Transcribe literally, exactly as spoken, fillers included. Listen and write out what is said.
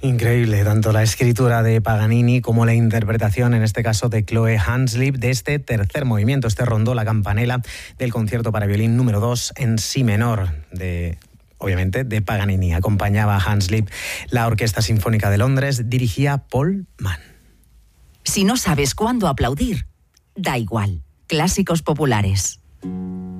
Increíble, tanto la escritura de Paganini como la interpretación, en este caso de Chloe Hanslip, de este tercer movimiento, este rondó, la campanela del concierto para violín número dos en si menor, de, obviamente, de Paganini. Acompañaba a Hanslip la Orquesta Sinfónica de Londres, dirigía Paul Mann. Si no sabes cuándo aplaudir, da igual. Clásicos populares.